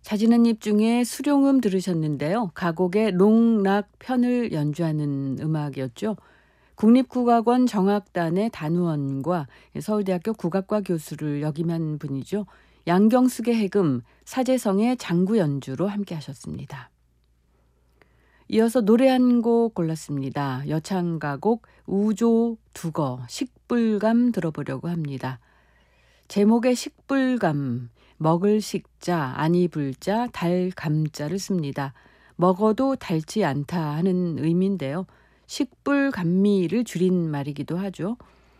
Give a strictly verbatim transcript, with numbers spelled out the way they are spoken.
자지난입 중에 수룡음 들으셨는데요. 가곡의 롱락 편을 연주하는 음악이었죠. 국립국악원 정악단의 단우원과 서울대학교 국악과 교수를 역임한 분이죠. 양경숙의 해금, 사재성의 장구 연주로 함께 하셨습니다. 이어서 노래 한 곡 골랐습니다. 여창가곡 우조 두거 식불감 들어보려고 합니다. 제목의 식불감, 먹을 식자, 아니 불자, 달 감자를 씁니다. 먹어도 달지 않다 하는 의미인데요. 식불감미를 줄인 말이기도 하죠.